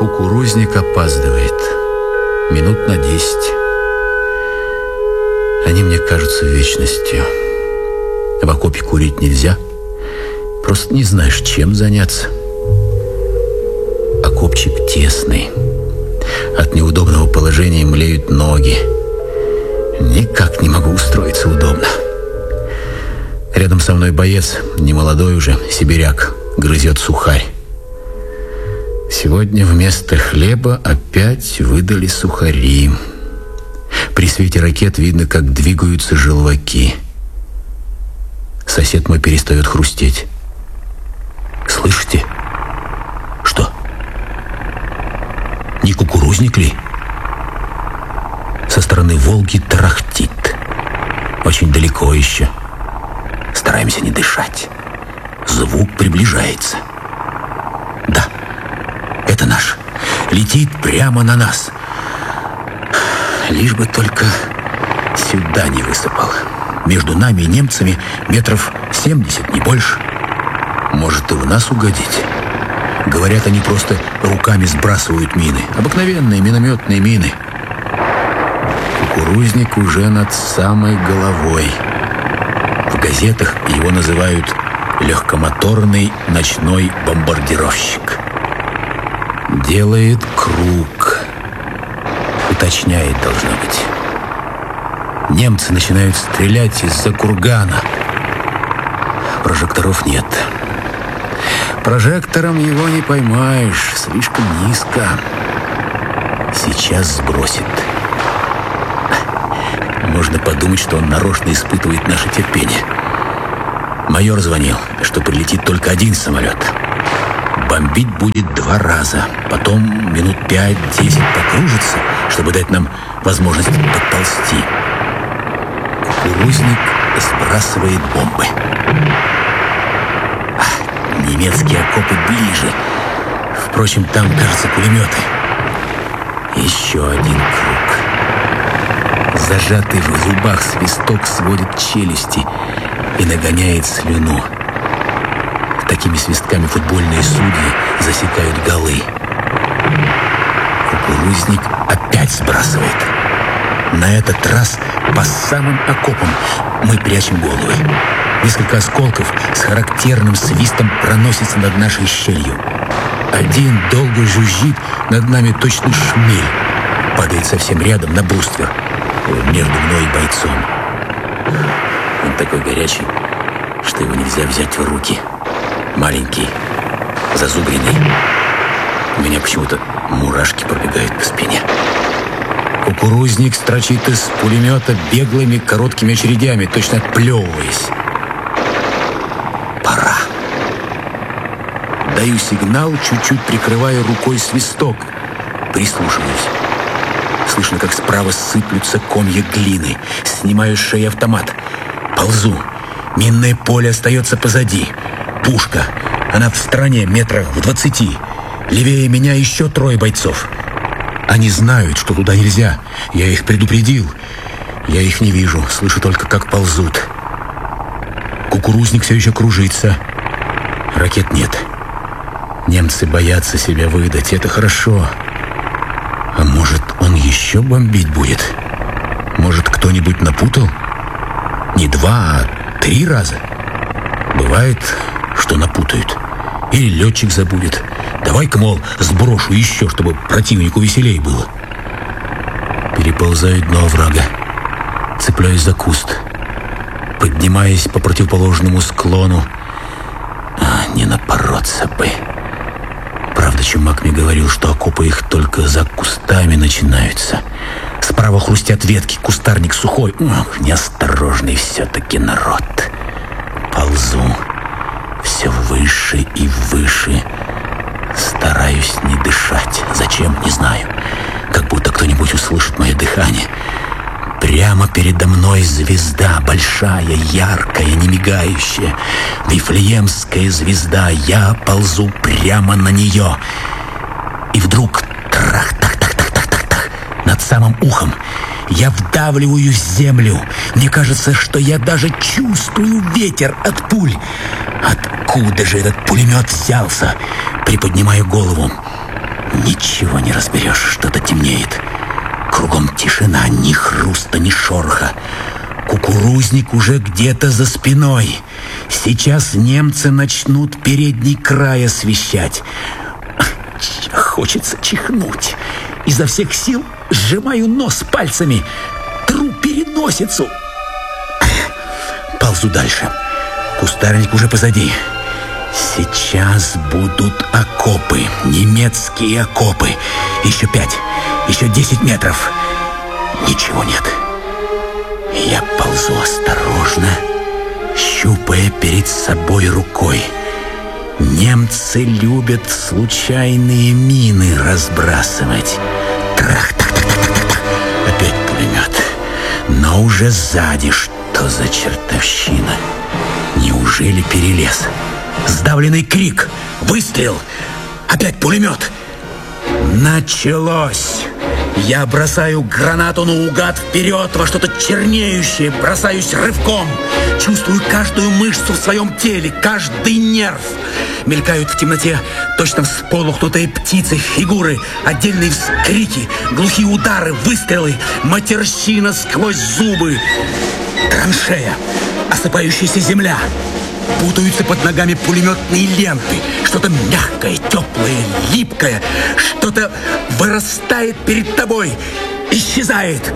Кукурузник опаздывает. Минут на 10. Они мне кажутся вечностью. В окопе курить нельзя. Просто не знаешь, чем заняться. Окопчик тесный. От неудобного положения млеют ноги. Никак не могу устроиться удобно. Рядом со мной боец, немолодой уже, сибиряк, грызет сухарь. Сегодня вместо хлеба опять выдали сухари. При свете ракет видно, как двигаются желваки. Сосед мой перестает хрустеть. Слышите? Что? Не кукурузник ли? Со стороны Волги тарахтит. Очень далеко еще. Стараемся не дышать. Звук приближается. Да, это наш. Летит прямо на нас. Лишь бы только сюда не высыпал. Между нами и немцами метров 70, не больше. Может и в нас угодить. Говорят, они просто руками сбрасывают мины. Обыкновенные минометные мины. Кукурузник уже над самой головой. В газетах его называют легкомоторный ночной бомбардировщик. Делает круг. Уточняет, должно быть. Немцы начинают стрелять из-за кургана. Прожекторов нет. Прожектором его не поймаешь. Слишком низко. Сейчас сбросит. Можно подумать, что он нарочно испытывает наше терпение. Майор звонил, что прилетит только один самолет. Бомбить будет 2 раза. Потом минут 5-10 покружится, чтобы дать нам возможность подползти. Кукурузник сбрасывает бомбы. Немецкие окопы ближе. Впрочем, там, кажется, пулеметы. Еще один круг. Зажатый в зубах свисток сводит челюсти и нагоняет слюну. Такими свистками футбольные судьи засекают голы. Кукурузник опять сбрасывает. На этот раз по самым окопам мы прячем головы. Несколько осколков с характерным свистом проносится над нашей щелью. Один долго жужжит над нами точно шмель. Падает совсем рядом на бруствер. Между мной и бойцом. Он такой горячий, что его нельзя взять в руки. Маленький, зазубренный. У меня почему-то мурашки пробегают по спине. Кукурузник строчит из пулемета беглыми короткими очередями, точно отплевываясь. Пора. Даю сигнал, чуть-чуть прикрывая рукой свисток. Прислушиваюсь. Слышно, как справа сыплются комья глины. Снимаю с шеи автомат. Ползу. Минное поле остается позади. Пушка. Она в стороне, метрах в 20. Левее меня еще 3 бойцов. Они знают, что туда нельзя. Я их предупредил. Я их не вижу. Слышу только, как ползут. Кукурузник все еще кружится. Ракет нет. Немцы боятся себя выдать. Это хорошо. А может, он еще бомбить будет? Может, кто-нибудь напутал? Не 2, а 3 раза. Бывает, что напутают. Или летчик забудет. Давай-ка, мол, сброшу еще, чтобы противнику веселей было. Переползаю дно оврага. Цепляюсь за куст. Поднимаясь по противоположному склону. Не напороться бы. Правда, Чумак мне говорил, что окопы их только за кустами начинаются. Справа хрустят ветки, кустарник сухой. Неосторожный все-таки народ. Ползу все выше и выше. Стараюсь не дышать. Зачем? Не знаю. Как будто кто-нибудь услышит мое дыхание. Прямо передо мной звезда, большая, яркая, не мигающая. Вифлеемская звезда. Я ползу прямо на нее. И вдруг трах-так-так-так-так-так-так. Над самым ухом я вдавливаюсь в землю. Мне кажется, что я даже чувствую ветер от пуль. Откуда же этот пулемет взялся? Приподнимаю голову. Ничего не разберешь, что-то темнеет. Кругом тишина, ни хруста, ни шороха. Кукурузник уже где-то за спиной. Сейчас немцы начнут передний край освещать. Хочется чихнуть. Изо всех сил сжимаю нос пальцами. Тру переносицу. Ползу дальше. Кустарник уже позади. Сейчас будут окопы. Немецкие окопы. Еще 5, еще 10 метров. Ничего нет. Я ползу осторожно, щупая перед собой рукой. Немцы любят случайные мины разбрасывать. Трах-так-так-так-так-так. Опять пулемет. Но уже сзади. Что за чертовщина? Неужели перелез? Сдавленный крик. Выстрел. Опять пулемет. Началось. Я бросаю гранату наугад вперед во что-то чернеющее, бросаюсь рывком. Чувствую каждую мышцу в своем теле, каждый нерв. Мелькают в темноте точно всполохнутые птицы, фигуры, отдельные вскрики, глухие удары, выстрелы, матерщина сквозь зубы. Траншея, осыпающаяся земля. Путаются под ногами пулеметные ленты. Что-то мягкое, теплое, липкое. Что-то вырастает перед тобой. Исчезает.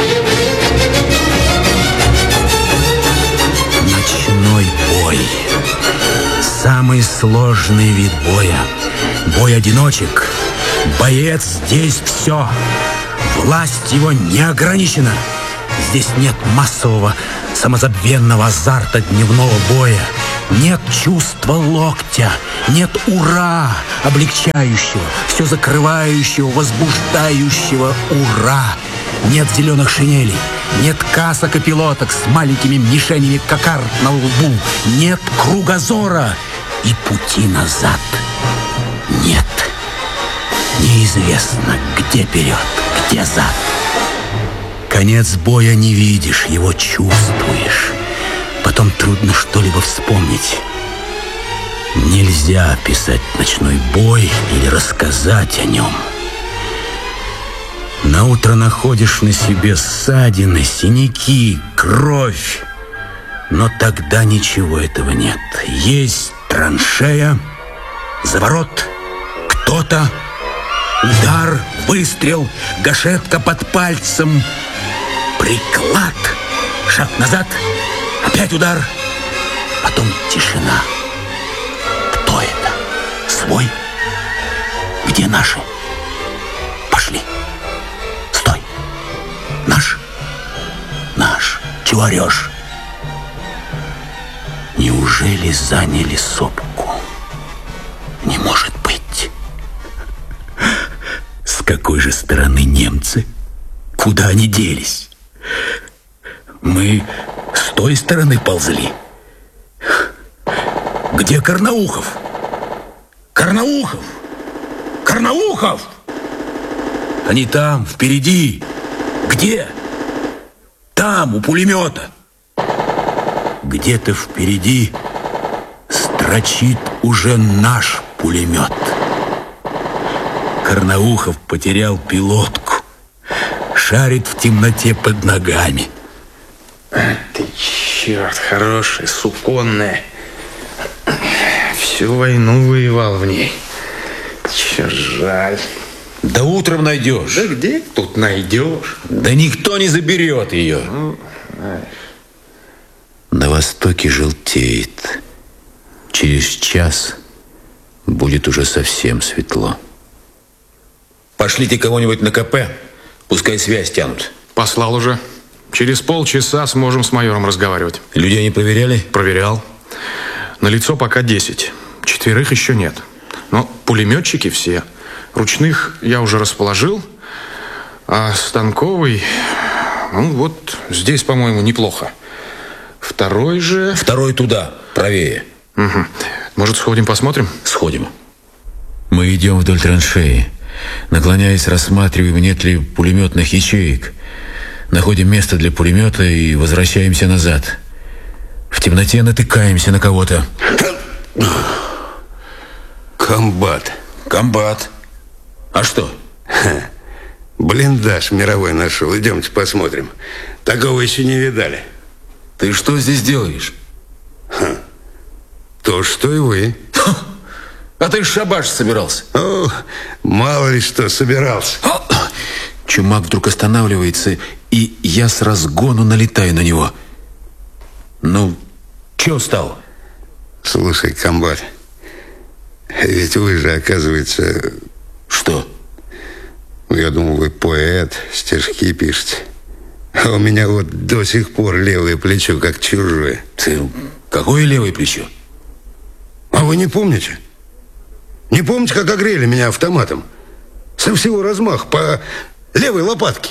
Ночной бой. Самый сложный вид боя. Бой одиночек. Боец здесь все. Власть его не ограничена. Здесь нет массового, самозабвенного азарта дневного боя. Нет чувства локтя, нет ура, облегчающего, все закрывающего, возбуждающего ура. Нет зеленых шинелей, нет касок и пилоток с маленькими мишенями кокард на лбу. Нет кругозора и пути назад. Нет. Неизвестно, где вперед, где зад. Конец боя не видишь, его чувствуешь. Потом трудно что-либо вспомнить. Нельзя описать ночной бой или рассказать о нем. Наутро находишь на себе ссадины, синяки, кровь. Но тогда ничего этого нет. Есть траншея, заворот, кто-то, удар, выстрел, гашетка под пальцем, приклад, шаг назад, опять удар, потом тишина. Кто это? Свой? Где наши? Пошли. Стой. Наш? Наш. Чего орешь? Неужели заняли сопку? Не может быть. С какой же стороны немцы? Куда они делись? Мы с той стороны ползли. Где Карнаухов? Карнаухов! Карнаухов! Они там, впереди. Где? Там, у пулемета. Где-то впереди строчит уже наш пулемет. Карнаухов потерял пилотку. Шарит в темноте под ногами. Ты черт, хорошая, суконная. Всю войну воевал в ней. Черт, жаль. Да утром найдешь. Да где тут найдешь? Да никто не заберет ее. На востоке желтеет. Через час будет уже совсем светло. Пошлите кого-нибудь на КП. Пускай связь тянут. Послал уже. Через полчаса сможем с майором разговаривать. Людей не проверяли? Проверял. Налицо пока 10. 4 еще нет. Но пулеметчики все. Ручных я уже расположил. А станковый, ну вот здесь, по-моему, неплохо. Второй же... Второй туда, правее. Угу. Может, сходим посмотрим? Сходим. Мы идем вдоль траншеи. Наклоняясь, рассматриваем, нет ли пулеметных ячеек. Находим место для пулемета и возвращаемся назад. В темноте натыкаемся на кого-то. Комбат. Комбат. А что? Блиндаж мировой нашел. Идемте посмотрим. Такого еще не видали. Ты что здесь делаешь? То, что и вы. А ты шабаш собирался. О, мало ли что собирался. Чумак вдруг останавливается, и я с разгону налетаю на него. Ну, чё стал? Слушай, комбат, ведь вы же, оказывается... Что? Я думал, вы поэт, стишки пишете. А у меня вот до сих пор левое плечо как чужое. Ты какое левое плечо? А вы не помните? Не помните, как огрели меня автоматом? Со всего размаха по левой лопатке.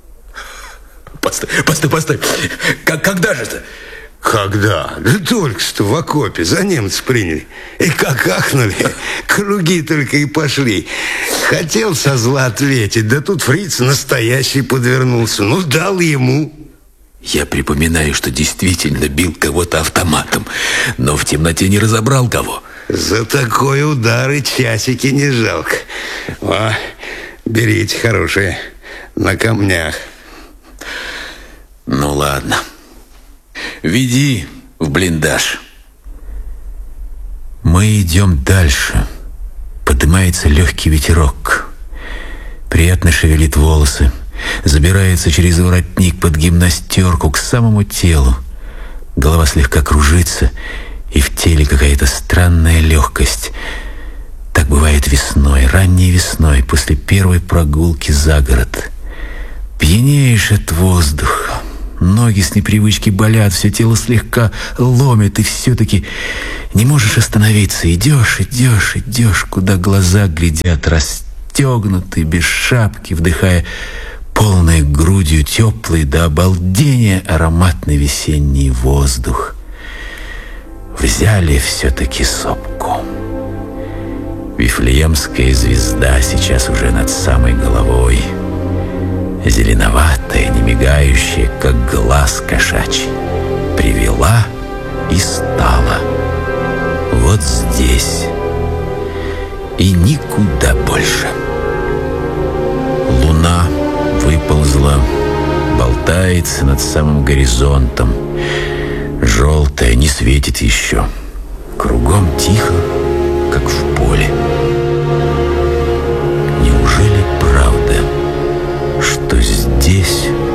Постой. Когда же это? Когда? Да только что в окопе за немцев приняли. И как ахнули, круги только и пошли. Хотел со зла ответить, да тут фриц настоящий подвернулся. Ну, дал ему. Я припоминаю, что действительно бил кого-то автоматом, но в темноте не разобрал кого. За такой удар и часики не жалко. О, берите, хорошие, на камнях. Ну ладно. Веди в блиндаж. Мы идем дальше. Поднимается легкий ветерок. Приятно шевелит волосы. Забирается через воротник под гимнастерку к самому телу. Голова слегка кружится, и в теле какая-то странная легкость. Так бывает весной, ранней весной, после первой прогулки за город. Пьянеешь от воздуха. Ноги с непривычки болят, все тело слегка ломит, и все-таки не можешь остановиться. Идешь, куда глаза глядят, расстегнутый, без шапки, вдыхая полной грудью теплый до обалдения ароматный весенний воздух. Взяли все-таки сопку. Вифлеемская звезда сейчас уже над самой головой. Зеленоватая, не мигающая, как глаз кошачий. Привела и стала. Вот здесь. И никуда больше. Луна выползла, болтается над самым горизонтом. Желтая, не светит еще. Кругом тихо, как в поле. Неужели правда, что здесь